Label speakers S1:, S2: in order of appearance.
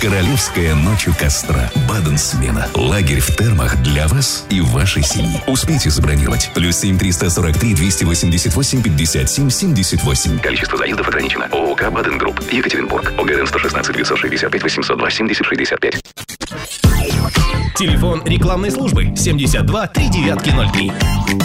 S1: Королевская ночь у костра. Баден-смена. Лагерь в термах для вас и вашей семьи. Успейте забронировать. +7 343 288 57 78. Количество заездов ограничено. ООК «Баден Групп». Екатеринбург. ОГРН 116 965 802 70 65.
S2: Телефон рекламной службы 72 3903.